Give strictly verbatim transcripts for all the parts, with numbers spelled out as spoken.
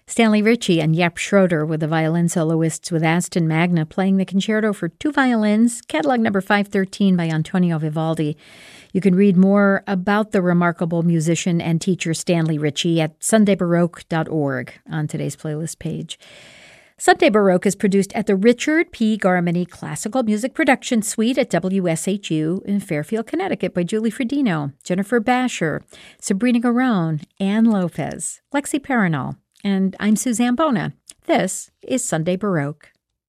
Stanley Ritchie and Jaap Schroeder were the violin soloists, with Aston Magna playing the concerto for two violins, catalog number five thirteen by Antonio Vivaldi. You can read more about the remarkable musician and teacher Stanley Ritchie at sunday baroque dot org on today's playlist page. Sunday Baroque is produced at the Richard P. Garmany Classical Music Production Suite at W S H U in Fairfield, Connecticut by Julie Fredino, Jennifer Basher, Sabrina Garone, Ann Lopez, Lexi Paranol, and I'm Suzanne Bona. This is Sunday Baroque.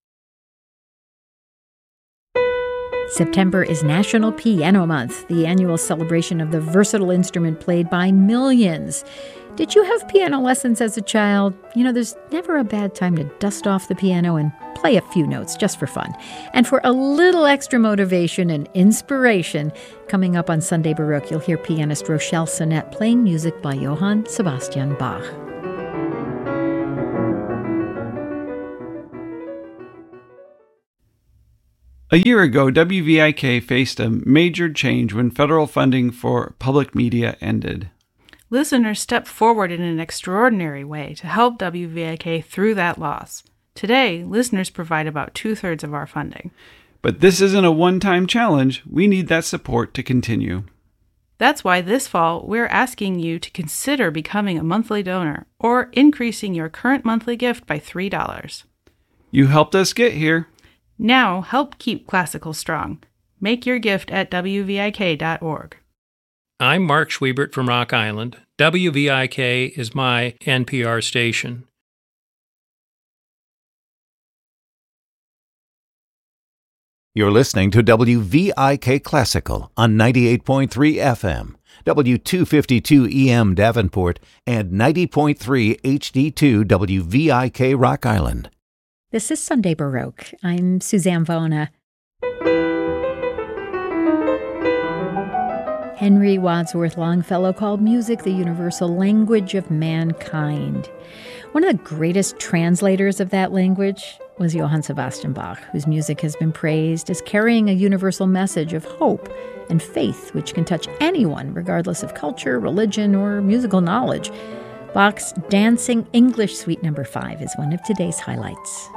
September is National Piano Month, the annual celebration of the versatile instrument played by millions. Did you have piano lessons as a child? You know, there's never a bad time to dust off the piano and play a few notes just for fun. And for a little extra motivation and inspiration, coming up on Sunday Baroque, you'll hear pianist Rochelle Sonnett playing music by Johann Sebastian Bach. A year ago, W V I K faced a major change when federal funding for public media ended. Listeners stepped forward in an extraordinary way to help W V I K through that loss. Today, listeners provide about two-thirds of our funding. But this isn't a one-time challenge. We need that support to continue. That's why this fall, we're asking you to consider becoming a monthly donor or increasing your current monthly gift by three dollars. You helped us get here. Now, help keep classical strong. Make your gift at w v i k dot org. I'm Mark Schwiebert from Rock Island. W V I K is my N P R station. You're listening to W V I K Classical on ninety-eight point three F M, W two fifty-two E M Davenport, and ninety point three H D two W V I K Rock Island. This is Sunday Baroque. I'm Suzanne Bona. Henry Wadsworth Longfellow called music the universal language of mankind. One of the greatest translators of that language was Johann Sebastian Bach, whose music has been praised as carrying a universal message of hope and faith, which can touch anyone, regardless of culture, religion, or musical knowledge. Bach's Dancing English Suite Number five is one of today's highlights.